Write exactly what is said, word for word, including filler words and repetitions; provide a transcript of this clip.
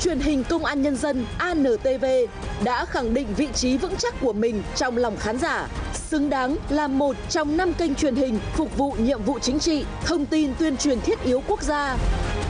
Truyền hình Công an Nhân dân A N T V đã khẳng định vị trí vững chắc của mình trong lòng khán giả, xứng đáng là một trong năm kênh truyền hình phục vụ nhiệm vụ chính trị, thông tin tuyên truyền thiết yếu quốc gia.